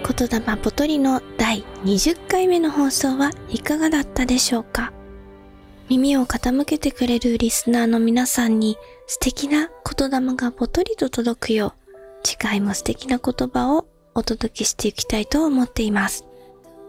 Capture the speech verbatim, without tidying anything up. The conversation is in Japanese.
言霊ぽとりのだいにじゅっかいめの放送はいかがだったでしょうか。耳を傾けてくれるリスナーの皆さんに素敵な言霊がぽとりと届くよう、次回も素敵な言葉をお届けしていきたいと思っています。